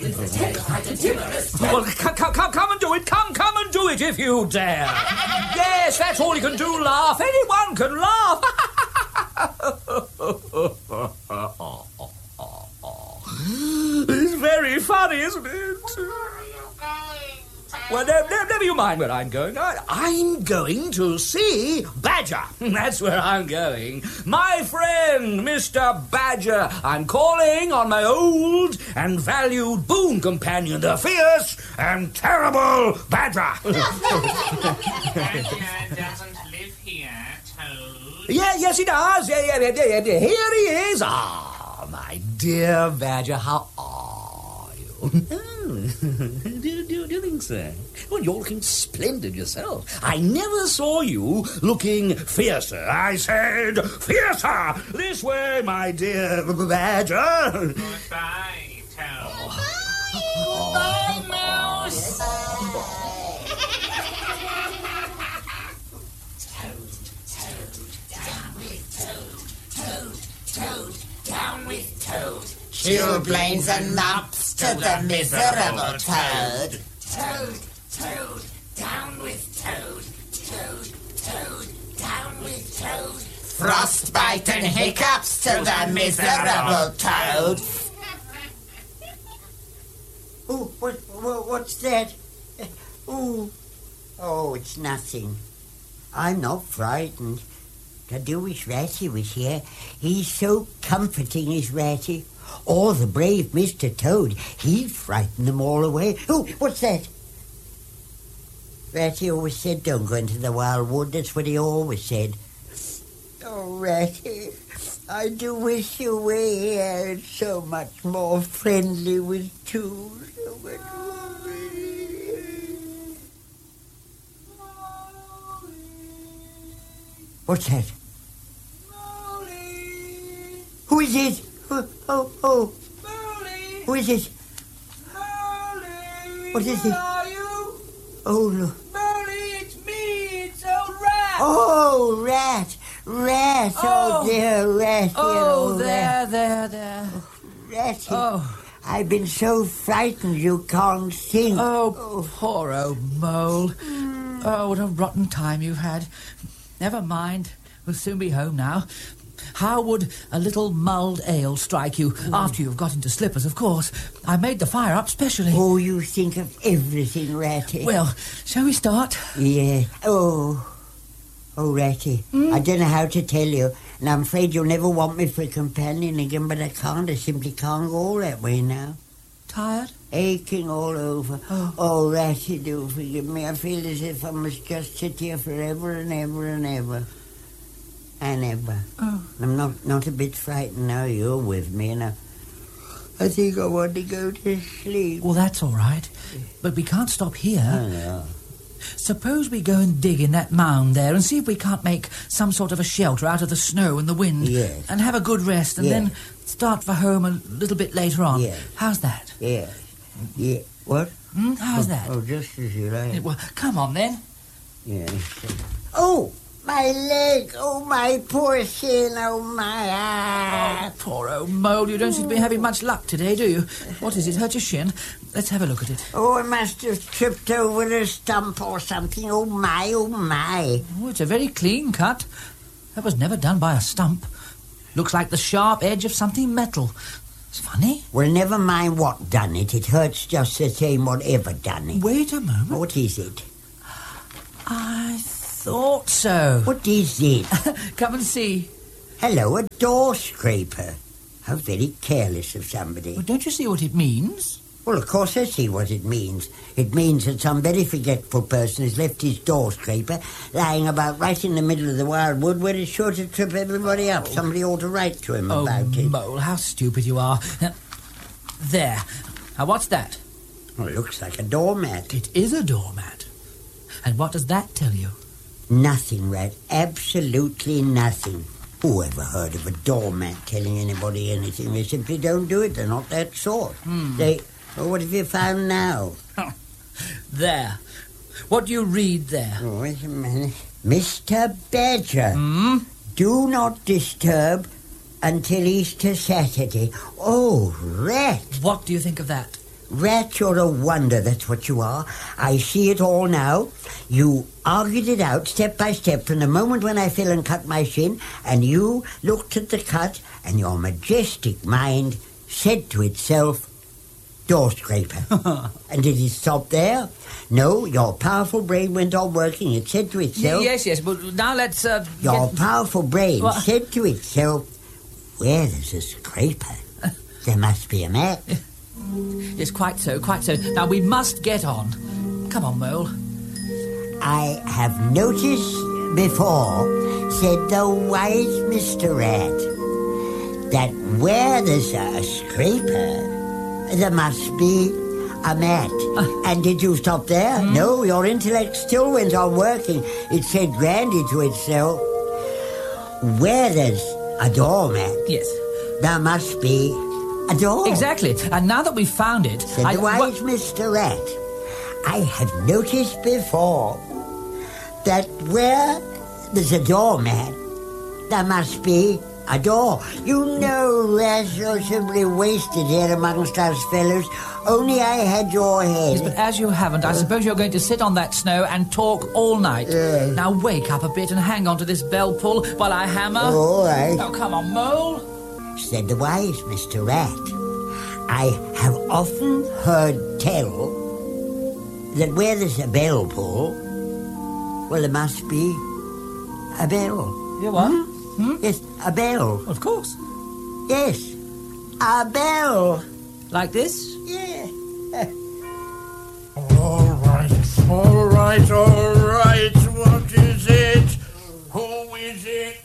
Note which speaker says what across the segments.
Speaker 1: Well, come and do it. Come and do it if you dare. Yes, that's all you can do, laugh. Anyone can laugh. It's very funny, isn't it? Well, never you mind where I'm going. I'm going to see Badger. That's where I'm going. My friend, Mr. Badger. I'm calling on my old and valued boon companion, the fierce and terrible Badger.
Speaker 2: Badger doesn't live here, Toad.
Speaker 1: Yes, he does. Yeah. Here he is. My dear Badger, how are you? Do you think so? Well, you're looking splendid yourself. I never saw you looking fiercer. I said fiercer. This way, my dear Badger.
Speaker 2: Goodbye, Toad.
Speaker 3: Goodbye, Mouse.
Speaker 4: Down with Toad. Chilblains and mops to the miserable Toad. Toad, down with Toad. Toad, down with Toad. Frostbite and hiccups to the miserable Toad.
Speaker 3: Oh, what's that? Oh, it's nothing. I'm not frightened. I do wish Ratty was here. He's so comforting, is Ratty. Or the brave Mr. Toad. He'd frighten them all away. Oh, what's that? Ratty always said, don't go into the wild wood. That's what he always said. Oh, Ratty, I do wish you were here. It's so much more friendly with two. So much more. What's that?
Speaker 5: Molly!
Speaker 3: Who is it? Oh.
Speaker 5: Molly!
Speaker 3: Who is it?
Speaker 5: Molly!
Speaker 3: What is it?
Speaker 5: Where are you?
Speaker 3: Oh, look.
Speaker 5: Molly, it's me! It's old Rat!
Speaker 3: Oh, Rat! Oh, dear Ratty.
Speaker 1: Oh,
Speaker 3: Rat.
Speaker 1: there.
Speaker 3: Ratty.
Speaker 1: Oh.
Speaker 3: I've been so frightened you can't think.
Speaker 1: Oh, poor old Mole. Oh, what a rotten time you've had. Never mind. We'll soon be home now. How would a little mulled ale strike you after you've got into slippers, of course? I made the fire up specially.
Speaker 3: Oh, you think of everything, Ratty.
Speaker 1: Well, shall we start?
Speaker 3: Yeah. Oh, Ratty, I don't know how to tell you, and I'm afraid you'll never want me for a companion again, but I can't. I simply can't go that way now.
Speaker 1: Tired?
Speaker 3: Aching all over. Oh, Ratty, do forgive me. I feel as if I must just sit here forever and ever and ever. And ever.
Speaker 1: Oh.
Speaker 3: I'm not a bit frightened now you're with me, and I think I want to go to sleep.
Speaker 1: Well, that's all right. But we can't stop here.
Speaker 3: I know.
Speaker 1: Suppose we go and dig in that mound there and see if we can't make some sort of a shelter out of the snow and the wind.
Speaker 3: Yes.
Speaker 1: And have a good rest and then start for home a little bit later on.
Speaker 3: Yes.
Speaker 1: How's that?
Speaker 3: Yeah. What?
Speaker 1: How's that?
Speaker 3: Oh, just as you like.
Speaker 1: Well, come on then.
Speaker 3: Yeah. Oh, my leg. Oh, my poor shin. Oh, my...
Speaker 1: Oh, poor old Mole. You don't seem to be having much luck today, do you? What is it? Hurt your shin? Let's have a look at it.
Speaker 3: Oh, I must have tripped over a stump or something. Oh, my.
Speaker 1: Oh, it's a very clean cut. That was never done by a stump. Looks like the sharp edge of something metal. It's funny.
Speaker 3: Well, never mind what done it. It hurts just the same whatever done it.
Speaker 1: Wait a moment.
Speaker 3: What is it?
Speaker 1: I thought so.
Speaker 3: What is it?
Speaker 1: Come and see.
Speaker 3: Hello, a door scraper. How very careless of somebody.
Speaker 1: Well, don't you see what it means?
Speaker 3: Well, of course I see what it means. It means that some very forgetful person has left his door scraper lying about right in the middle of the wildwood where it's sure to trip everybody up. Somebody ought to write to him about it.
Speaker 1: Mole, how stupid you are. There. Now, what's that?
Speaker 3: Oh, it looks like a doormat.
Speaker 1: It is a doormat. And what does that tell you?
Speaker 3: Nothing, Rat. Absolutely nothing. Who ever heard of a doormat telling anybody anything? They simply don't do it. They're not that sort. Well, what have you found now?
Speaker 1: There. What do you read there?
Speaker 3: Oh, wait a minute. Mr. Badger.
Speaker 6: Do not disturb until Easter Saturday. Oh, Rat.
Speaker 1: What do you think of that?
Speaker 3: Rat, you're a wonder, that's what you are. I see it all now. You argued it out step by step from the moment when I fell and cut my shin, and you looked at the cut, and your majestic mind said to itself, door scraper. And did it stop there? No, your powerful brain went on working. It said to itself...
Speaker 7: Yes, but now let's...
Speaker 3: Your powerful brain
Speaker 7: What?
Speaker 3: said to itself, where there's a scraper, there must be a mat.
Speaker 7: Yes, quite so. Now, we must get on. Come on, Mole.
Speaker 3: I have noticed before, said the wise Mr. Rat, that where there's a scraper, there must be a mat. And did you stop there? No, your intellect still went on working. It said grandly to itself, where there's a doormat,
Speaker 7: Yes.
Speaker 3: there must be a door.
Speaker 7: Exactly. And now that we've found it...
Speaker 3: Said the wise Mr. Rat, I have noticed before that where there's a doormat, there must be a door. You know, Rat, you're simply wasted here amongst us fellows. Only I had your head.
Speaker 7: Yes, but as you haven't, I suppose you're going to sit on that snow and talk all night.
Speaker 3: Yes.
Speaker 7: Now wake up a bit and hang on to this bell pull while I hammer.
Speaker 3: All right,
Speaker 7: Now, come on, Mole.
Speaker 3: said the wise Mr. Rat. I have often heard tell that where there's a bell pull, well, there must be a bell.
Speaker 7: You what?
Speaker 3: Yes, a bell.
Speaker 7: Of course.
Speaker 3: Yes, a bell.
Speaker 7: Like this?
Speaker 3: Yeah.
Speaker 8: All right. What is it? Who is it?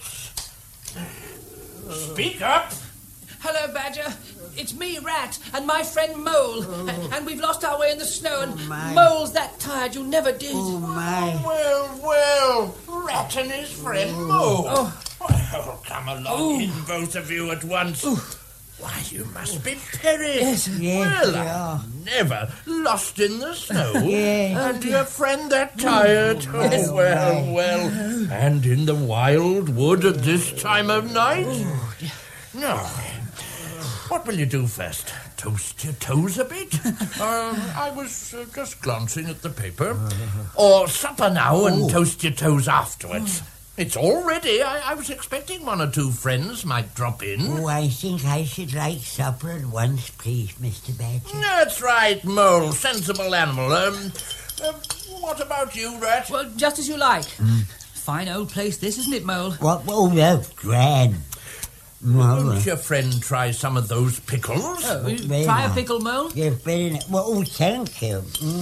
Speaker 8: Speak up.
Speaker 7: Hello, Badger. It's me, Rat, and my friend Mole. And we've lost our way in the snow, and
Speaker 3: my.
Speaker 7: Mole's that tired you never did.
Speaker 3: Oh, my.
Speaker 8: Well, Rat and his friend Mole. Well, come along in, both of you at once. Why, you must be Perry.
Speaker 7: Yes.
Speaker 3: Yes,
Speaker 8: Well,
Speaker 3: we are.
Speaker 8: I've never lost in the snow.
Speaker 3: Yeah.
Speaker 8: And your friend that tired.
Speaker 3: Yes.
Speaker 8: Well. And in the wild wood at this time of night? No. What will you do first? Toast your toes a bit? I was just glancing at the paper. Or supper now and toast your toes afterwards. It's all ready. I was expecting one or two friends might drop in.
Speaker 3: Oh, I think I should like supper at once, please, Mr. Badger.
Speaker 8: That's right, Mole. Sensible animal. What about you, Rat?
Speaker 7: Well, just as you like. Fine old place this, isn't it, Mole?
Speaker 3: What? Oh, that's grand.
Speaker 8: Won't your friend try some of those pickles?
Speaker 7: Oh,
Speaker 3: very
Speaker 7: try a
Speaker 3: nice.
Speaker 7: pickle, Mole?
Speaker 3: Yes, very nice. Well, oh, thank you.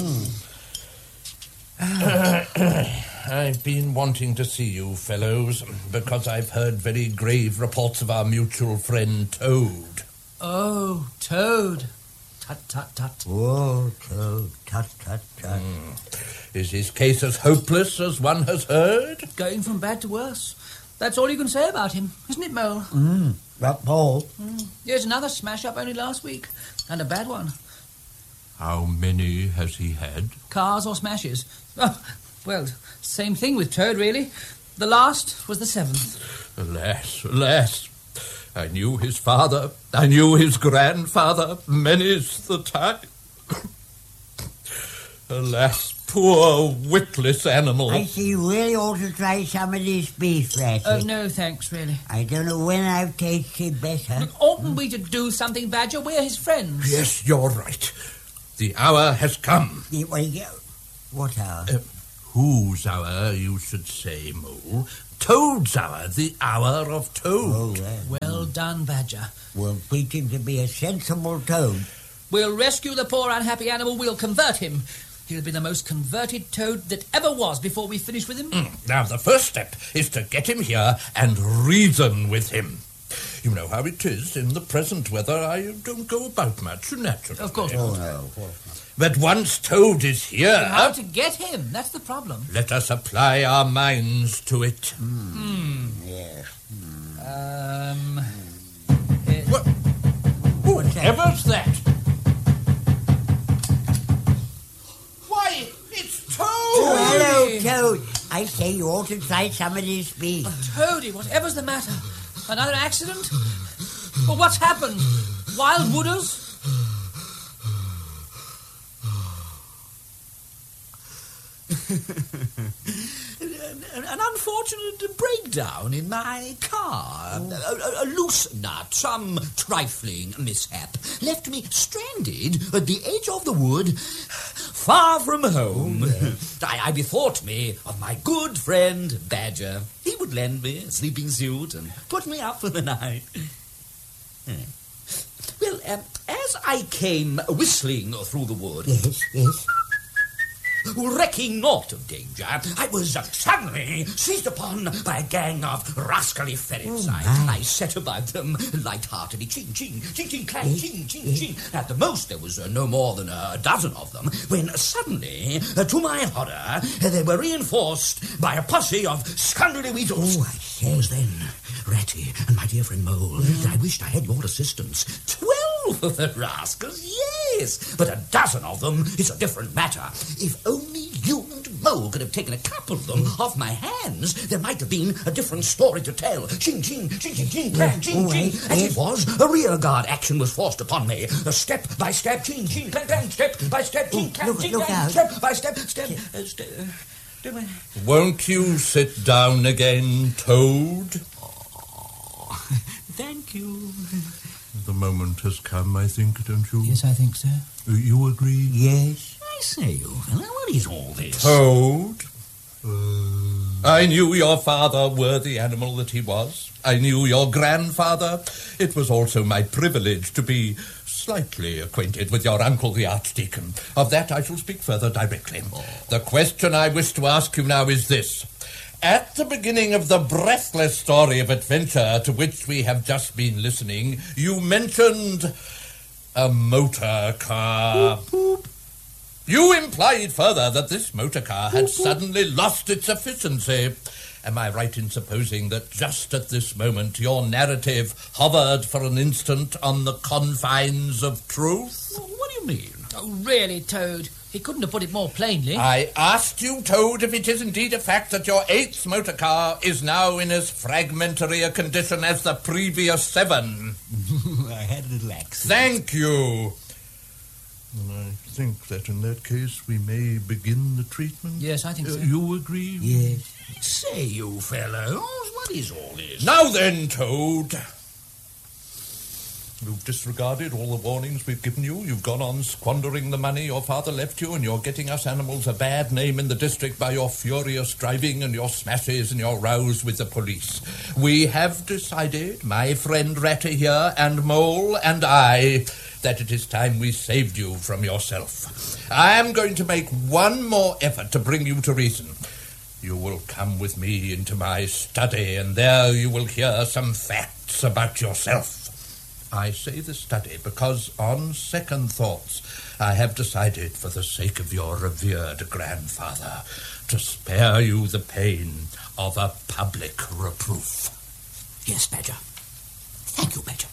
Speaker 8: I've been wanting to see you fellows because I've heard very grave reports of our mutual friend Toad.
Speaker 7: Oh, Toad. Tut.
Speaker 3: Oh, Toad, tut.
Speaker 8: Is his case as hopeless as one has heard?
Speaker 7: Going from bad to worse. That's all you can say about him, isn't it, Mole?
Speaker 3: But Paul,
Speaker 7: There's another smash-up only last week, and a bad one.
Speaker 8: How many has he had?
Speaker 7: Cars or smashes? Oh, well, same thing with Toad, really. The last was the 7th.
Speaker 8: Alas. I knew his father. I knew his grandfather. Many's the time. Alas, poor witless animal.
Speaker 3: I see you really ought to try some of this beef, Ratty.
Speaker 7: Oh, no thanks, really.
Speaker 3: I don't know when I've tasted better.
Speaker 7: Look, oughtn't we to do something, Badger? We're his friends.
Speaker 8: Yes, you're right. The hour has come.
Speaker 3: What hour?
Speaker 8: Whose hour, you should say, Mole? Toad's hour, the hour of Toad.
Speaker 3: Oh, well.
Speaker 7: Well done, Badger.
Speaker 3: We'll teach him to be a sensible toad.
Speaker 7: We'll rescue the poor unhappy animal. We'll convert him. He'll be the most converted toad that ever was before we finish with him.
Speaker 8: Now, the first step is to get him here and reason with him. You know how it is in the present weather. I don't go about much, naturally.
Speaker 7: Of course
Speaker 3: Oh,
Speaker 7: not.
Speaker 3: no.
Speaker 8: But once Toad is here,
Speaker 7: How to get him? That's the problem.
Speaker 8: let us apply our minds to it.
Speaker 3: Yes.
Speaker 8: Whoever's that? Why, it's Toad!
Speaker 3: Oh, hello, Toad. I say you ought to try some of this beef.
Speaker 7: Toady, whatever's the matter? Another accident? Well, what's happened? Wild wooders?
Speaker 1: An unfortunate breakdown in my car. A loose nut, some trifling mishap, left me stranded at the edge of the wood, far from home. I bethought me of my good friend Badger. He would lend me a sleeping suit and put me up for the night. Well, as I came whistling through the wood...
Speaker 3: Yes.
Speaker 1: Recking naught of danger, I was suddenly seized upon by a gang of rascally ferrets. I set about them light-heartedly, ching, ching, ching, ching, clang, ching, ching, ching. At the most, there was no more than a dozen of them, when suddenly, to my horror, they were reinforced by a posse of scoundrelly weasels. It was then, Ratty and my dear friend Mole, that I wished I had your assistance. 12 of the rascals, yes, but a dozen of them is a different matter. If only you and Mole could have taken a couple of them off my hands, there might have been a different story to tell. Ching, ching, ching, ching, ching, clang, ching, ching. As it was, a rearguard action was forced upon me. A step by step, ching, ching, clang, clang, step by step, ching, clang, ching, clang, step by step, step.
Speaker 8: Won't you sit down again, Toad?
Speaker 1: Oh, thank you.
Speaker 8: The moment has come, I think, don't you?
Speaker 7: Yes, I think so.
Speaker 8: You agree?
Speaker 3: Yes.
Speaker 1: I say, you fella, what is all this?
Speaker 8: Toad? I knew your father were the animal that he was. I knew your grandfather. It was also my privilege to be slightly acquainted with your uncle, the Archdeacon. Of that I shall speak further directly. The question I wish to ask you now is this. At the beginning of the breathless story of adventure to which we have just been listening, you mentioned a motor car. Boop, boop. You implied further that this motor car had suddenly lost its efficiency. Am I right in supposing that just at this moment your narrative hovered for an instant on the confines of truth?
Speaker 1: What do you mean?
Speaker 7: Oh, really, Toad? He couldn't have put it more plainly.
Speaker 8: I asked you, Toad, if it is indeed a fact that your 8th motor car is now in as fragmentary a condition as the previous 7.
Speaker 1: I had a little accident.
Speaker 8: Thank you. I think that in that case we may begin the treatment.
Speaker 7: Yes, I think so.
Speaker 8: You agree?
Speaker 3: Yes.
Speaker 1: Say, you fellows, what is all this?
Speaker 8: Now then, Toad. You've disregarded all the warnings we've given you. You've gone on squandering the money your father left you, and you're getting us animals a bad name in the district by your furious driving and your smashes and your rows with the police. We have decided, my friend Ratty here and Mole and I, that it is time we saved you from yourself. I am going to make one more effort to bring you to reason. You will come with me into my study, and there you will hear some facts about yourself. I say the study because, on second thoughts, I have decided, for the sake of your revered grandfather, to spare you the pain of a public reproof.
Speaker 1: Yes, Badger. Thank you, Badger.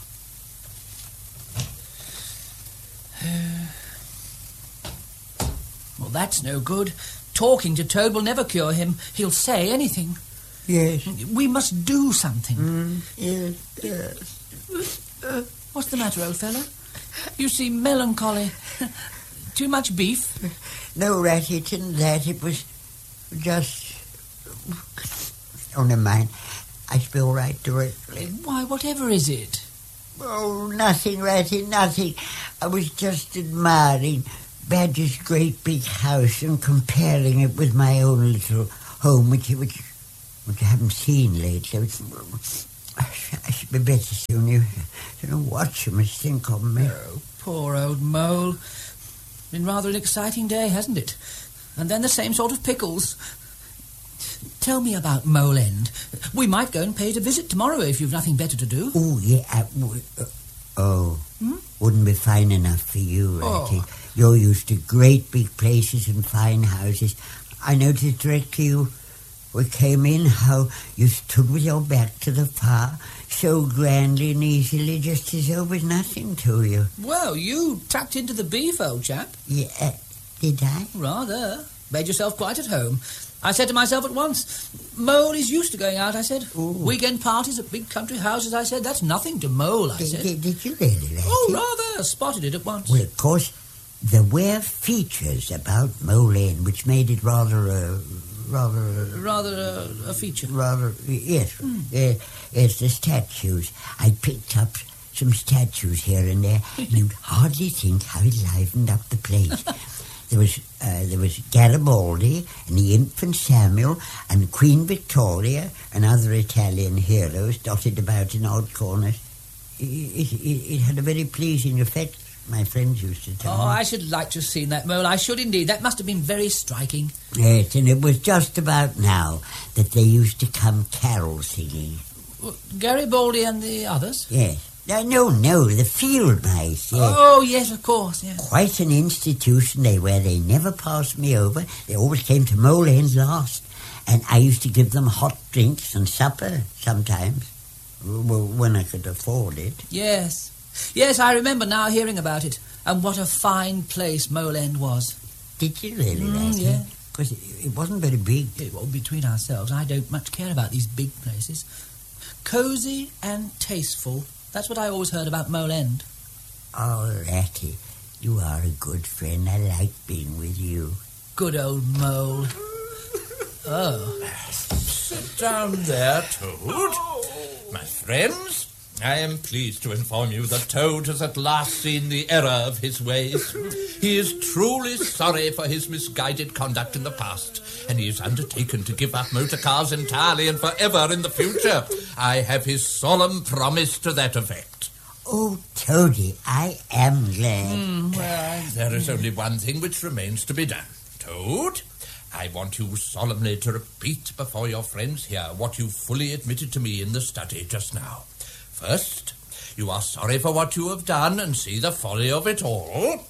Speaker 7: Well, that's no good. Talking to Toad will never cure him. He'll say anything.
Speaker 3: Yes.
Speaker 7: We must do something.
Speaker 3: Yes.
Speaker 7: What's the matter, old fellow? You seem melancholy. Too much beef?
Speaker 3: No, Ratty, it isn't that. It was just... Oh, never mind. I shall be all right directly.
Speaker 7: Why, whatever is it?
Speaker 3: Oh, nothing, Ratty, nothing. I was just admiring Badger's great big house and comparing it with my own little home, which I haven't seen lately. I should be better soon. You don't know what you must think of me.
Speaker 7: Oh, poor old Mole. Been rather an exciting day, hasn't it? And then the same sort of pickles. Tell me about Mole End. We might go and pay it a visit tomorrow if you've nothing better to do.
Speaker 3: Oh, yeah. Wouldn't be fine enough for you, Ratty.
Speaker 7: Oh.
Speaker 3: You're used to great big places and fine houses. I noticed directly we came in how you stood with your back to the fire so grandly and easily, just as though there was nothing to you.
Speaker 7: Well, you tucked into the beef, old chap.
Speaker 3: Yeah, did I?
Speaker 7: Rather. Made yourself quite at home. I said to myself at once, Mole is used to going out, I said.
Speaker 3: Ooh.
Speaker 7: Weekend parties at big country houses, I said. That's nothing to Mole, I said.
Speaker 3: Did you really, Ratty?
Speaker 7: Oh, rather. Spotted it at once.
Speaker 3: Well, of course, there were features about Mole End which made it rather a
Speaker 7: feature.
Speaker 3: Yes. Yes, the statues. I picked up some statues here and there, and you'd hardly think how it livened up the place. There was Garibaldi and the infant Samuel and Queen Victoria and other Italian heroes dotted about in odd corners. It had a very pleasing effect, my friends used to tell me.
Speaker 7: I should like to have seen that, Mole. I should indeed. That must have been very striking.
Speaker 3: Yes, and it was just about now that they used to come carol singing.
Speaker 7: Garibaldi and the others?
Speaker 3: Yes. No, the field mice, yes.
Speaker 7: Oh, yes, of course, yes.
Speaker 3: Quite an institution they were. They never passed me over. They always came to Mole End last. And I used to give them hot drinks and supper sometimes. Well, when I could afford it.
Speaker 7: Yes. Yes, I remember now hearing about it. And what a fine place Mole End was.
Speaker 3: Did you really like
Speaker 7: yeah.
Speaker 3: it? Because it wasn't very big.
Speaker 7: Well, between ourselves, I don't much care about these big places. Cosy and tasteful. That's what I always heard about Mole End.
Speaker 3: Oh, Ratty, you are a good friend. I like being with you.
Speaker 7: Good old Mole. Oh.
Speaker 8: Sit down there, Toad. My friends, I am pleased to inform you that Toad has at last seen the error of his ways. He is truly sorry for his misguided conduct in the past, and he is undertaken to give up motor cars entirely and forever in the future. I have his solemn promise to that effect.
Speaker 3: Oh, Toady, I am glad.
Speaker 8: There is only one thing which remains to be done. Toad, I want you solemnly to repeat before your friends here what you fully admitted to me in the study just now. First, you are sorry for what you have done and see the folly of it all.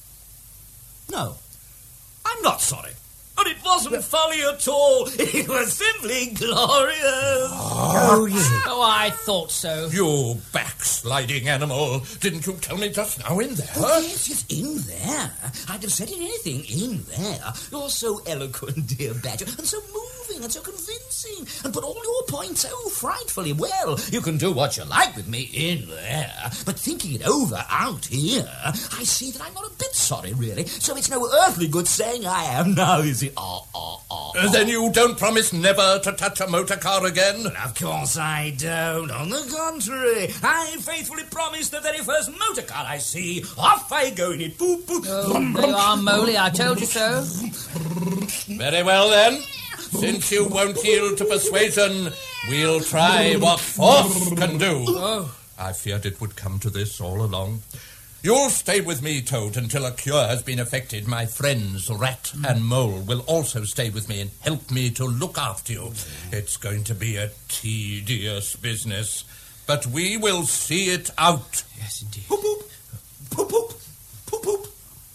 Speaker 1: No, I'm not sorry. But it wasn't folly at all. It was simply glorious.
Speaker 7: Oh, I thought so.
Speaker 8: You backsliding animal. Didn't you tell me just now in there?
Speaker 1: Oh, yes, in there. I'd have said anything in there. You're so eloquent, dear Badger, and so moving and so convincing, and put all your points so frightfully well. You can do what you like with me in there, but thinking it over out here, I see that I'm not a bit sorry, really, so it's no earthly good saying I am now, is it?
Speaker 8: Then you don't promise never to touch a motor car again?
Speaker 1: Well, of course I don't. On the contrary, I faithfully promise the very first motor car I see, off I go in it. Boop, boop.
Speaker 7: Oh, there you are, Moley. I told you so.
Speaker 8: Very well, then. Since you won't yield to persuasion, we'll try what force can do.
Speaker 7: Oh.
Speaker 8: I feared it would come to this all along. You'll stay with me, Toad, until a cure has been effected. My friends, Rat and Mole, will also stay with me and help me to look after you. It's going to be a tedious business, but we will see it out.
Speaker 7: Yes, indeed.
Speaker 1: Poop, poop. Poop, poop. Poop, poop.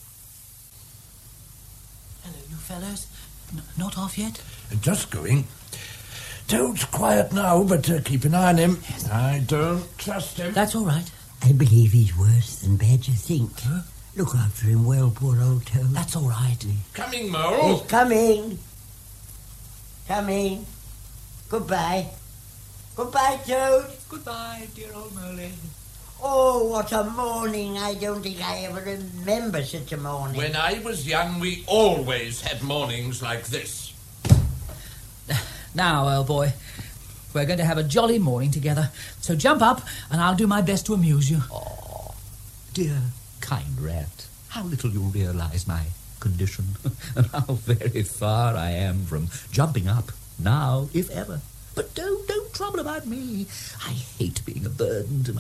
Speaker 7: Hello, you fellows. Not off yet?
Speaker 8: Just going. Toad's quiet now, but keep an eye on him. Yes. I don't trust him.
Speaker 7: That's all right.
Speaker 3: I believe he's worse than Badger think. Huh? Look after him well, poor old Toad.
Speaker 7: That's all right.
Speaker 8: Coming, Mole.
Speaker 3: He's coming. Coming. Goodbye. Goodbye, Toad.
Speaker 7: Goodbye, dear old Moley.
Speaker 3: Oh, what a morning. I don't think I ever remember such a morning.
Speaker 8: When I was young, we always had mornings like this.
Speaker 7: Now, old boy, we're going to have a jolly morning together. So jump up, and I'll do my best to amuse you.
Speaker 1: Oh, dear kind Rat, how little you realise my condition, and how very far I am from jumping up, now, if ever. But don't trouble about me. I hate being a burden to my